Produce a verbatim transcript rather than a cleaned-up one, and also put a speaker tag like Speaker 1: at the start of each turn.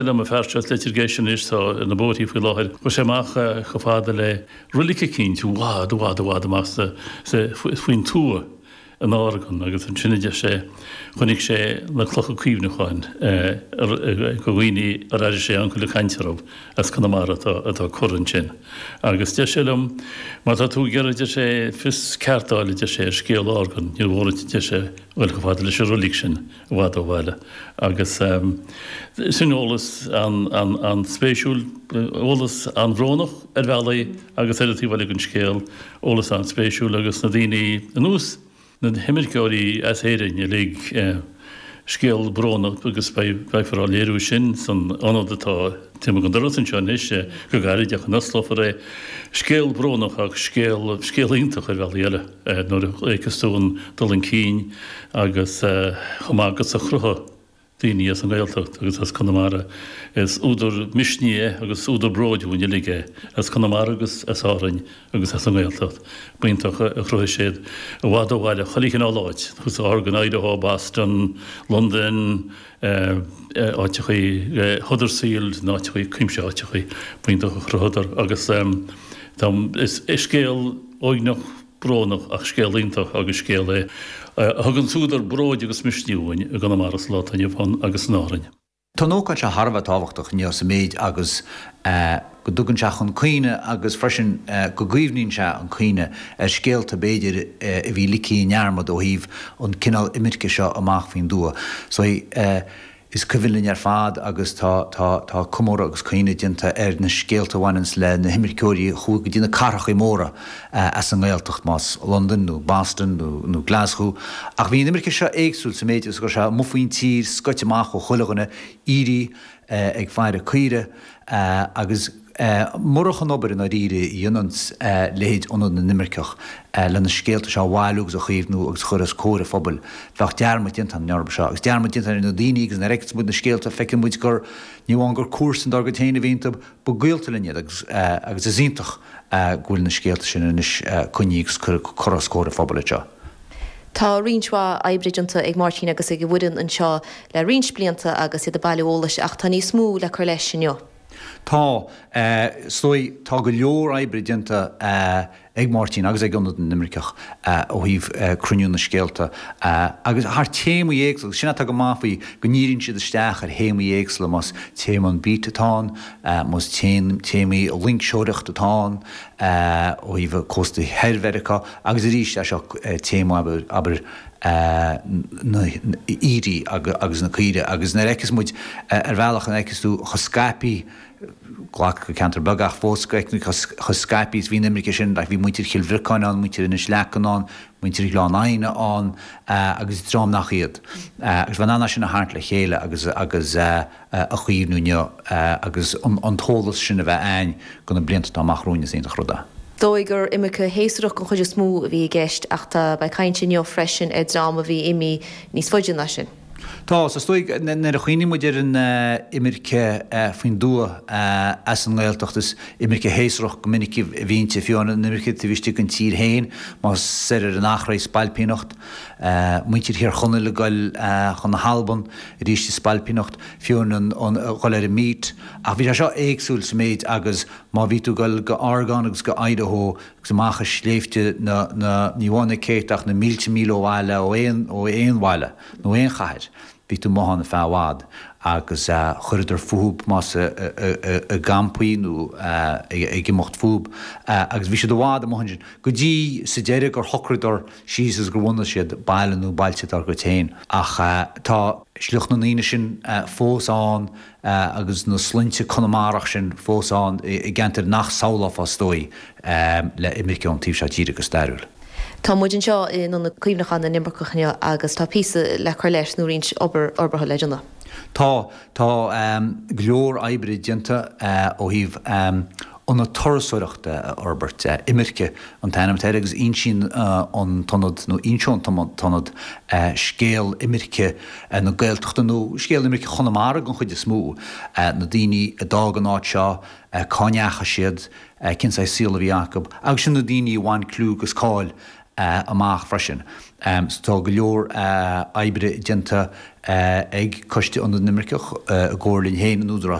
Speaker 1: Le first litigation is so in the boat if we look go sé mach go fada le rulike kin tú wad wad wad master se fuin tú an organ agus an sinne sé chunig sé le clocha cuimne chuin go bhhaoine a raidir sé an go le caiintearm as chunamara atá chorann sin. Agus de sem má tá tú geidir sé fis ceartáil de sé scéal organ, ní bhla de sé bhfuil go fáda leis sé rulig sin bhd ó bhile. Agus sin ólas an spéisiúil ólas an bhrónach ar bhelaí agus éidirtí bhile gon scéal ólas an spéisiúil agus na daoine an ús na himmirceoirí as éireann lig scéal brónach agus bheithar á léirú sin san anad atá Tim go doran seán is go gaiide an naslofar é scéal brónach ach scéal scéalíntaach ar bheile nó écastún dul an cín agus chomágus a chrutha daoine as an réaltacht agus as Connemara is úidir misní agus úidir bróidún lige as Connemara agus as árainn agus as an réaltacht. Buintach a chrutha séad a bhd óhhaile cholíchan á láid, chus organ Idaho, Boston, London, áte chuí Huddersfield, náte chuí cuimse áte chuí buintach a chruthadar agus is scéal óignach brónach ach scéalíntaach agus scéal é. Hagan súdar bróid agus misníúin a gan maras lá a nefhan agus nárainn.
Speaker 2: Tá nócail se Harbh táhachtach níos sa méid agus go dugann se chun cuoine agus freisin go gcuimhníonn se an cuoine ar scéalta béidir a bhí licí nearmad ó híomh an cinál imirce seo amach faoin dua. So is cyfilinn ar fad agus tá tá cumóra agus cuoine dinta ar na scéalta bhainins le na himmirceoirí chuig go dtína carach i móra as an ghaaltacht más London nó Boston nó Glasgow. Ach bhí imirce seo éagsúil sa méid gur se mufaoin tír scoite amach ó chuileganna írí ag fear a cuire agus Morach an obair na ríre dionans léid onad na nimmerceach le na scéalta seo bháilúgus a chuomhnú agus chur as córa phobal bheach dearmad dinta an nearba seo. Agus dearmad dinta na daoine agus na rechtsmúd na scéalta feicean muid gur níomhán gur cuasan dar go téanana bhínta ba gaolta linne agus agus a zíntach gúil na scéalta sin inis cuinígus chur as córa phobal seo.
Speaker 3: Tá rinsá eibridanta ag Martin agus ag bhuiin an seo le rins blianta agus iad a bailolalas ach tá ní smú le chuir leis sin.
Speaker 2: Tá slói tá go leor eibridanta ag Martin agus ag gionad an nimmerceach ó híomh cruniún na scéalta agus th téimú éagsla sinna tá go máfaí go níonn siad isteach ar héimú éagsla mas téim an bítatán mas téimí ó linkseoireacht atá ó híomh costa heirmherica agus i ríiste seo téimú aber íri agus na cuire agus na recas muid ar bhealach an ecasú choscaipi ghlach go cantar bagach fóscaicnú choscaipís hí nimrice sin ag bhí muintir chilbhriáin an, muintir ina sleachan an, muintir glán aine an agus drám nach iad. Agus bhan anna sin na háart le chéile agus agus a chuomhnúne agus an tólas sin a bheith ein go na blianta tá amachrúine sin a chruda.
Speaker 3: Dóigur imimecha hééisúach go chuidir smú a bhí gceist ach tá ba caiinte neo freisin ag drama bhí imi níos foiidir na sin.
Speaker 2: Tá sa stoig na a chuoine muidir an imirce faoin dua as an ghaalteachtas imirce hééisúach go minic bhínte fiúna imirce tú bhíiste an tír héin má séir an nachraí spalpínacht muintir hir chunna le gail chun na halban ríiste spalpínacht fiúna an ghoileir míit ach bhí seo éagsúil sa méid agus má ví tú gail go Argan agus go Idaho agus mácha sléifte na níháinna céach na mílte mí óhhaile ó éon ó éonhhaile nó éon chaid. Bhí tú mohanna fehád agus chuidir fúb más a gampaíú ag gimocht fúb agus bhí sé do bhád am sin. Go dtí sa déire gur thochrador síos gur bhna siad bailú bailte ar go téin ach tá sluch na níine sin fósáin agus na slinte Connemara sin fósáin i gentar nach saolah á stói le imirce an tíobh se tíre go stairúil.
Speaker 3: Tá muidin seo in na cuimhnachan na nimmercachne agus tá písa le chuir leis nó rins obair orbatha leidirna.
Speaker 2: Tá tá glór eibrid dinta ó híomh anna torasúireachta orbert imirce an tainam teir agus on sin an tonad nó inseán tonad scéal imirce na gaeltachta nó scéal imirce Connemara gan chuide smú na daoine a dágan áit seo cáneacha siad cin sa síla bhí Jacob agus sin na daoine bhain clú agus cáil amach freisin. Um, so tá go leor uh, aibre dinta uh, ag coiste an nimmercach uh, gcóirlinn héin an údra